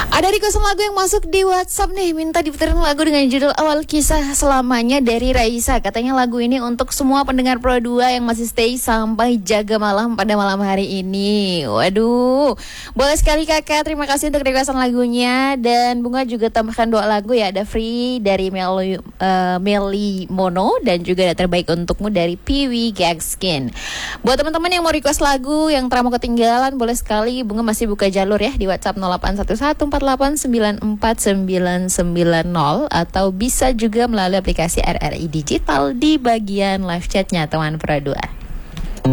Ada request lagu yang masuk di WhatsApp nih, minta diputerin lagu dengan judul Awal Kisah Selamanya dari Raisa. Katanya lagu ini untuk semua pendengar Pro 2 yang masih stay sampai jaga malam pada malam hari ini. Waduh, boleh sekali kakak, terima kasih untuk requestan lagunya. Dan Bunga juga tambahkan 2 lagu ya, ada Free dari Meli Mono dan juga ada Terbaik Untukmu dari Piwi Gagskin. Buat teman-teman yang mau request lagu yang terlalu ketinggalan, boleh sekali, Bunga masih buka jalur ya di WhatsApp 081148949990 atau bisa juga melalui aplikasi RRI Digital di bagian live chatnya teman Pro 2.